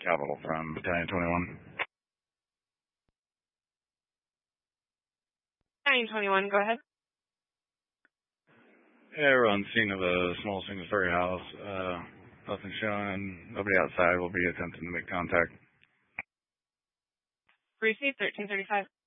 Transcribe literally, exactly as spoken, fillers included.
Capital from Battalion twenty-one. Battalion twenty-one, go ahead. Yeah, we're on scene of a small single-story house. Uh, nothing showing. Nobody outside will be attempting to make contact. Receive thirteen thirty-five.